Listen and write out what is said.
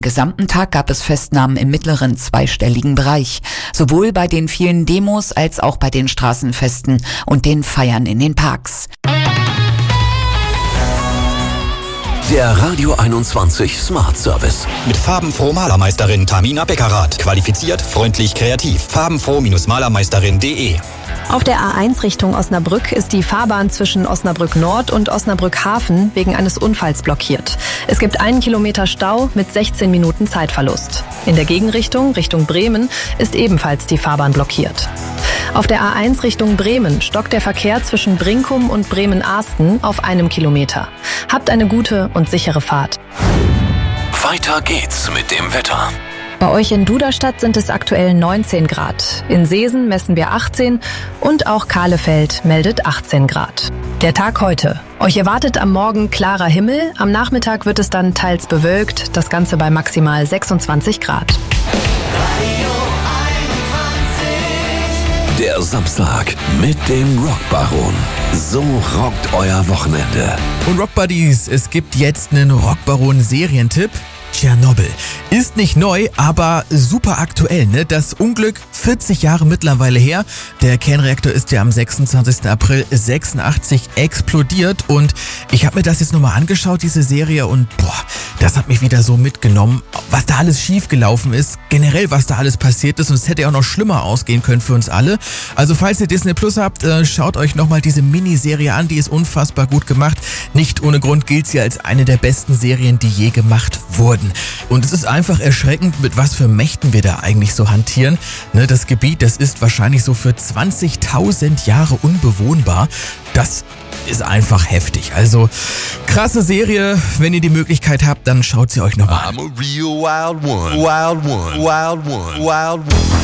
Gesamten Tag gab es Festnahmen im mittleren zweistelligen Bereich, sowohl bei den vielen Demos als auch bei den Straßenfesten und den Feiern in den Parks. Der Radio 21 Smart Service. Mit farbenfroh Malermeisterin Tamina Beckerath. Qualifiziert, freundlich, kreativ. farbenfroh-malermeisterin.de. Auf der A1 Richtung Osnabrück ist die Fahrbahn zwischen Osnabrück Nord und Osnabrück Hafen wegen eines Unfalls blockiert. Es gibt 1 Kilometer Stau mit 16 Minuten Zeitverlust. In der Gegenrichtung, Richtung Bremen, ist ebenfalls die Fahrbahn blockiert. Auf der A1 Richtung Bremen stockt der Verkehr zwischen Brinkum und Bremen-Ahsten auf 1 Kilometer. Habt eine gute und sichere Fahrt. Weiter geht's mit dem Wetter. Bei euch in Duderstadt sind es aktuell 19 Grad. In Seesen messen wir 18 und auch Kahlefeld meldet 18 Grad. Der Tag heute. Euch erwartet am Morgen klarer Himmel, am Nachmittag wird es dann teils bewölkt, das Ganze bei maximal 26 Grad. Der Samstag mit dem Rockbaron. So rockt euer Wochenende. Und Rockbuddies, es gibt jetzt einen Rockbaron-Serientipp. Tschernobyl. Ist nicht neu, aber super aktuell, ne? Das Unglück 40 Jahre mittlerweile her. Der Kernreaktor ist ja am 26. April 86 explodiert und ich habe mir das jetzt nochmal angeschaut, diese Serie, und das hat mich wieder so mitgenommen, was da alles schiefgelaufen ist, generell was da alles passiert ist, und es hätte ja auch noch schlimmer ausgehen können für uns alle. Also falls ihr Disney Plus habt, schaut euch nochmal diese Miniserie an, die ist unfassbar gut gemacht. Nicht ohne Grund gilt sie als eine der besten Serien, die je gemacht wurden. Und es ist einfach erschreckend, mit was für Mächten wir da eigentlich so hantieren. Ne, das Gebiet, das ist wahrscheinlich so für 20.000 Jahre unbewohnbar. Das ist einfach heftig. Also krasse Serie. Wenn ihr die Möglichkeit habt, dann schaut sie euch nochmal an. I'm a real wild one. Wild one. Wild one. Wild one.